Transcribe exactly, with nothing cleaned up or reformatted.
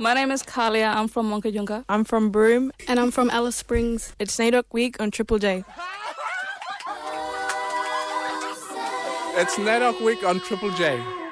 My name is Kalia. I'm from Monkajunka. I'm from Broome. And I'm from Alice Springs. It's N A I D O C Week on Triple J. It's N A I D O C Week on Triple J.